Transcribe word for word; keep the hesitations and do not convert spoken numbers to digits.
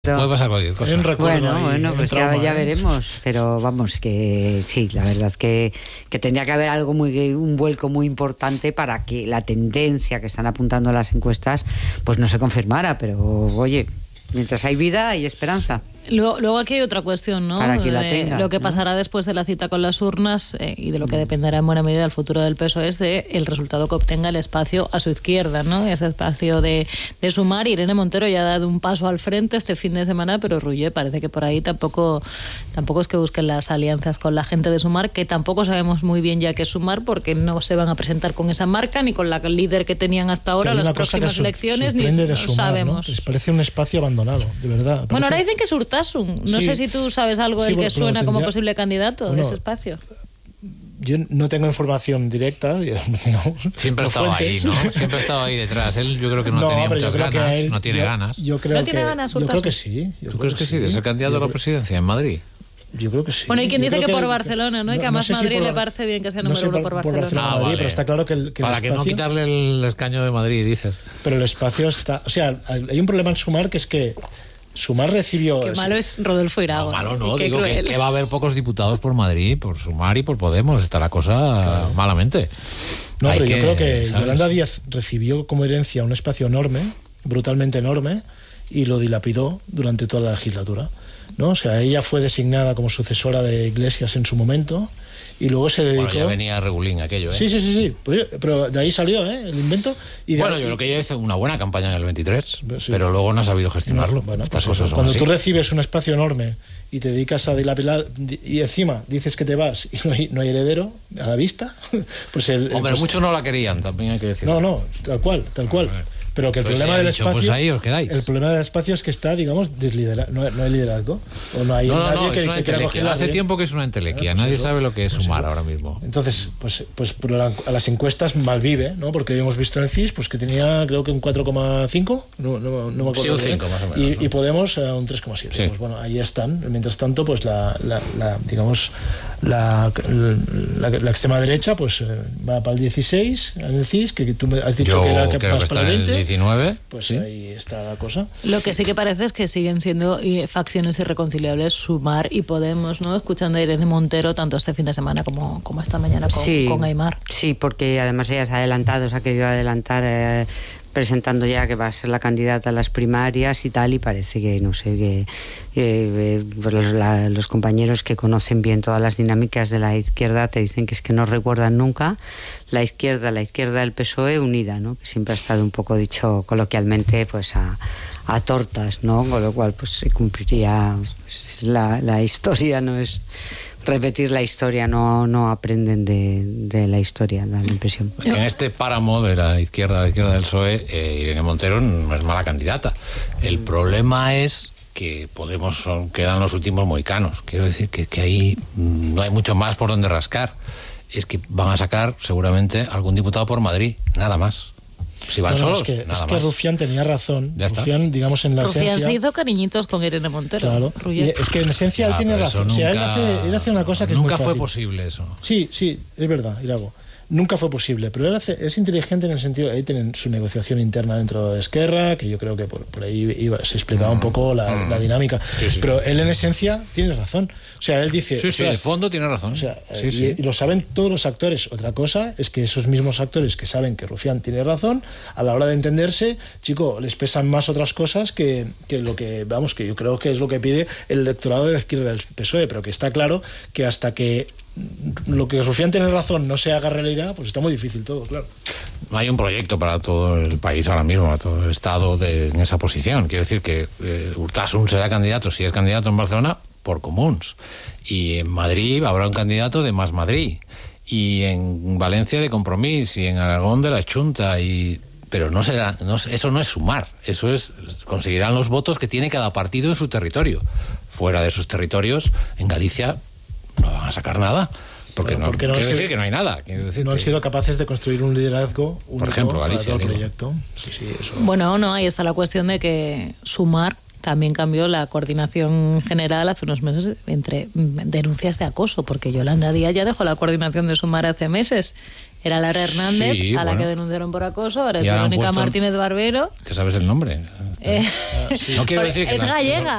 Puede pasar cualquier cosa. Bueno, bueno, pues trauma, ya, ya ¿eh? veremos. Pero vamos, que sí, la verdad es que, que tendría que haber algo muy, un vuelco muy importante para que la tendencia que están apuntando las encuestas pues no se confirmara. Pero oye, mientras hay vida hay esperanza. Luego, luego aquí hay otra cuestión, ¿no? Para que la de tenga, lo que ¿no? pasará después de la cita con las urnas eh, y de lo que dependerá en buena medida el futuro del P S O E es de el resultado que obtenga el espacio a su izquierda, ¿no? Ese espacio de, de Sumar. Irene Montero ya ha dado un paso al frente este fin de semana, pero Ruller parece que por ahí tampoco tampoco es que busquen las alianzas con la gente de Sumar, que tampoco sabemos muy bien ya qué es Sumar, porque no se van a presentar con esa marca ni con la líder que tenían hasta ahora, las próximas su, elecciones, ni de no Sumar, sabemos. ¿no? Les parece un espacio abandonado, de verdad. Parece... Bueno, ahora dicen que es Urtasun. No sí. sé si tú sabes algo Sí, del que bueno, suena tendría... como posible candidato bueno, de ese espacio. Yo no tengo información directa, digamos. Siempre ha estado ahí, ¿no? Siempre ha estado ahí detrás. Él yo creo que no, no tenía muchas ganas. Él, no tiene yo, ganas. Yo creo ¿No tiene que, ganas, yo creo que sí. Yo ¿Tú crees que, que sí? ¿De ser candidato a la presidencia en Madrid? Yo creo que sí. Bueno, hay quien yo dice que, que por Barcelona, ¿no? Y no, que además no sé Madrid si por, le parece bien que sea número no sé uno por, por Barcelona. Por Barcelona ah, Madrid, vale. Pero está claro que el, que Para el que espacio, no quitarle el escaño de Madrid, dices. Pero el espacio está... O sea, hay un problema en Sumar que es que Sumar recibió... Qué malo es Rodolfo Irago. No, malo no, digo que, que va a haber pocos diputados por Madrid, por Sumar y por Podemos. Está la cosa claro. malamente. No, Hay pero que, yo creo que ¿sabes? Yolanda Díaz recibió como herencia un espacio enorme, brutalmente enorme, y lo dilapidó durante toda la legislatura, ¿no? O sea, ella fue designada como sucesora de Iglesias en su momento y luego se dedicó... Bueno, ya venía regulín aquello, ¿eh? Sí, sí, sí, sí. Pero de ahí salió, ¿eh? El invento. Y de bueno, ahí... yo creo que ella hizo una buena campaña en el veintitrés, sí. pero luego no ha sabido gestionarlo. No, bueno, Estas pues cosas son cuando así. tú recibes un espacio enorme y te dedicas a dilapidar y encima dices que te vas y no hay, no hay heredero a la vista, pues el... Hombre, pues... muchos no la querían, también hay que decirlo. No, no, tal cual, tal cual. Pero que el Entonces, problema del dicho, espacio... Pues ahí os quedáis. El problema del espacio es que está, digamos, desliderado. No, no hay liderazgo. O no hay no, no, nadie no, que, es una que quiera coger la Hace bien. tiempo que es una entelequia. Bueno, pues Nadie eso, sabe lo que es pues Sumar eso. ahora mismo. Entonces, pues, pues por la, a las encuestas malvive, ¿no? Porque habíamos visto en el C I S pues que tenía, creo que un cuatro coma cinco. No, no, no me acuerdo. Sí, un cinco más o menos. Y, ¿no? y Podemos a un tres coma siete. Sí. Pues bueno, ahí están. Mientras tanto, pues la, la, la digamos, la, la, la extrema derecha pues eh, va para el dieciséis en el C I S, que tú me has dicho Yo que era que creo que está para el en el veinte. diecinueve. Pues ¿sí? ahí está la cosa. Lo que sí que parece es que siguen siendo facciones irreconciliables Sumar y Podemos, ¿no? Escuchando a Irene Montero tanto este fin de semana como, como esta mañana con, sí, con Aimar. Sí, porque además ella se ha adelantado, se ha querido adelantar eh, presentando ya que va a ser la candidata a las primarias y tal, y parece que, no sé, que, que eh, los, la, los compañeros que conocen bien todas las dinámicas de la izquierda te dicen que es que no recuerdan nunca la izquierda, la izquierda del P S O E unida, ¿no? Que siempre ha estado un poco dicho coloquialmente pues a, a tortas, ¿no? Con lo cual pues se cumpliría pues, la, la historia, no es repetir la historia, no, no aprenden de, de la historia, da la impresión. En este páramo de la izquierda, la izquierda del P S O E, eh, Irene Montero no es mala candidata. El problema es que Podemos son, quedan los últimos mohicanos. Quiero decir que, que ahí no hay mucho más por donde rascar. Es que van a sacar seguramente algún diputado por Madrid, nada más. Si van no, no, solos, es que, nada es que más. Rufián tenía razón. Ya está. Rufián, digamos, en la Rufián esencia... se hizo cariñitos con Irene Montero. Claro. Y es que en esencia ya, él tiene razón. Nunca, o sea, él hace, él hace una cosa que nunca es muy fue fácil. posible eso. Sí, sí, es verdad, Irago. Nunca fue posible, pero él hace, es inteligente en el sentido de ahí tienen su negociación interna dentro de Esquerra, que yo creo que por, por ahí iba, se explicaba un poco la, mm. la dinámica. Sí, sí. Pero él en esencia tiene razón. O sea, él dice... Sí, sí, de fondo tiene razón. O sea, sí, y, sí. y lo saben todos los actores. Otra cosa es que esos mismos actores que saben que Rufián tiene razón, a la hora de entenderse, chico, les pesan más otras cosas que, que lo que, vamos, que yo creo que es lo que pide el electorado de la izquierda del P S O E, pero que está claro que hasta que lo que Rufián tiene razón no se haga realidad, pues está muy difícil todo, claro. No hay un proyecto para todo el país ahora mismo, para todo el Estado de, en esa posición. Quiero decir que eh, Urtasun será candidato, si es candidato en Barcelona, por comuns. Y en Madrid habrá un candidato de Más Madrid. Y en Valencia de Compromís. Y en Aragón de la Chunta. Y... Pero no será, no, eso no es sumar. Eso es, conseguirán los votos que tiene cada partido en su territorio. Fuera de sus territorios, en Galicia no van a sacar nada, porque bueno, no, porque no quiero decir sido, que no hay nada. Decir no que... han sido capaces de construir un liderazgo único por ejemplo, Galicia, para todo el digo. proyecto. Sí, sí, eso. Bueno, no, ahí está la cuestión de que Sumar también cambió la coordinación general hace unos meses entre denuncias de acoso, porque Yolanda Díaz ya dejó la coordinación de Sumar hace meses era Lara Hernández, Sí, a la bueno. que denunciaron por acoso, ahora es Y ahora han Verónica puesto- Martínez Barbero. ¿Te sabes el nombre? Eh, No quiero decir que es la- gallega.